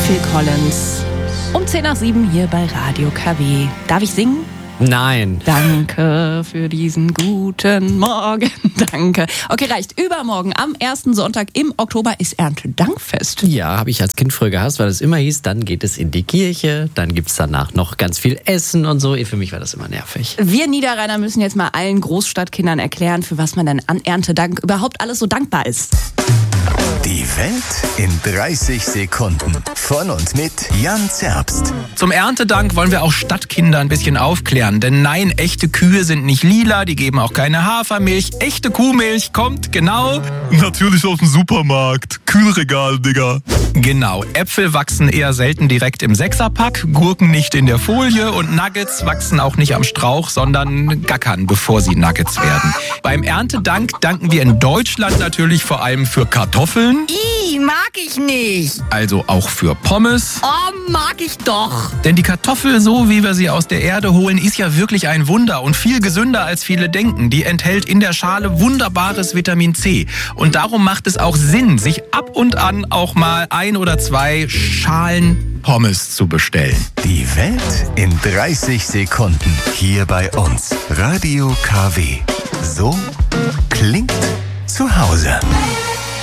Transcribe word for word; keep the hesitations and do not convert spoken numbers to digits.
Phil Collins. Um zehn nach sieben hier bei Radio K W. Darf ich singen? Nein. Danke für diesen guten Morgen. Danke. Okay, reicht. Übermorgen, am ersten Sonntag im Oktober, ist Erntedankfest. Ja, habe ich als Kind früher gehasst, weil es immer hieß, dann geht es in die Kirche, dann gibt's danach noch ganz viel Essen und so. Für mich war das immer nervig. Wir Niederrheiner müssen jetzt mal allen Großstadtkindern erklären, für was man denn an Erntedank überhaupt alles so dankbar ist. Die Welt in dreißig Sekunden. Von und mit Jan Zerbst. Zum Erntedank wollen wir auch Stadtkinder ein bisschen aufklären. Denn nein, echte Kühe sind nicht lila, die geben auch keine Hafermilch. Echte Kuhmilch kommt genau... Natürlich aus dem Supermarkt. Kühlregal, Digga. Genau, Äpfel wachsen eher selten direkt im Sechserpack, Gurken nicht in der Folie und Nuggets wachsen auch nicht am Strauch, sondern gackern, bevor sie Nuggets werden. Beim Erntedank danken wir in Deutschland natürlich vor allem für Kartoffeln. Ih, mag ich nicht. Also auch für Pommes. Oh, mag ich doch. Denn die Kartoffel, so wie wir sie aus der Erde holen, ist ja wirklich ein Wunder und viel gesünder als viele denken. Die enthält in der Schale wunderbares Vitamin C. Und darum macht es auch Sinn, sich ab und an auch mal ein oder zwei Schalen Pommes zu bestellen. Die Welt in dreißig Sekunden. Hier bei uns. Radio K W. So klingt zu Hause.